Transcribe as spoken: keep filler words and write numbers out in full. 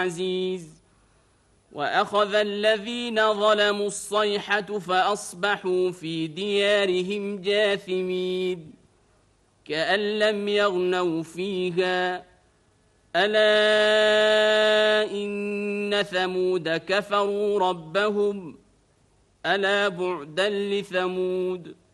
عزيز وأخذ الذين ظلموا الصيحة فأصبحوا في ديارهم جاثمين كأن لم يغنوا فيها ألا إن ثمود كفروا ربهم ألا بعدا لثمود